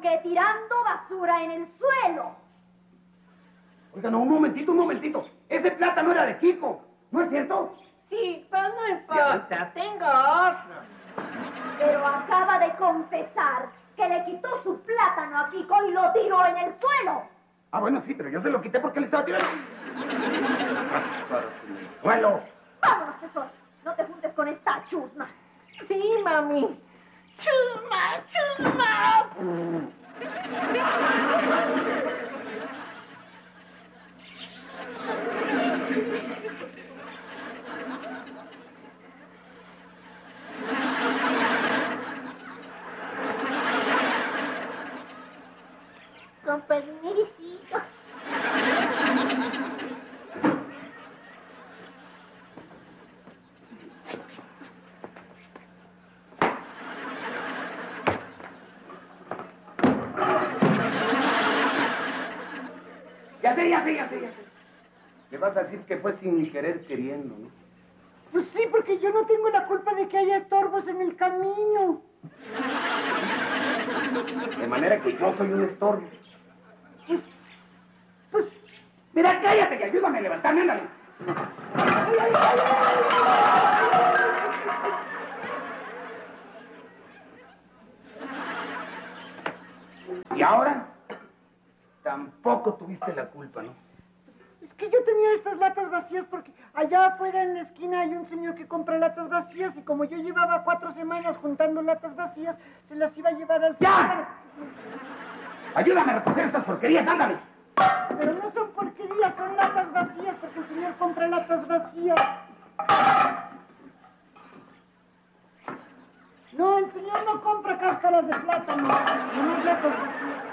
que tirando basura en el suelo. Oiga, no, un momentito. Ese plátano era de Kiko, ¿no es cierto? Sí, pero no importa, tengo otro. Pero acaba de confesar que le quitó su plátano a Kiko y lo tiró en el suelo. Ah, bueno, sí, pero yo se lo quité porque le estaba tirando. Cáscaras en el suelo. Vámonos, tesoro. No te juntes con esta chusma. Sí, mami. Chusma. Con permisito. Ya sé. Le vas a decir que fue sin querer queriendo, ¿no? Pues sí, porque yo no tengo la culpa de que haya estorbos en el camino. De manera que yo soy un estorbo. Pues, Mira, cállate, que ayúdame a levantarme, ándale. Y ahora, tampoco tuviste la culpa, ¿no? es que yo tenía estas latas vacías porque allá afuera en la esquina hay un señor que compra latas vacías y como yo llevaba 4 semanas juntando latas vacías, se las iba a llevar al señor. ¡Ya! Ayúdame a recoger estas porquerías, ándale. Pero no son porquerías, son latas vacías porque el señor compra latas vacías. No, el señor no compra cáscaras de plátano, nomás latas vacías.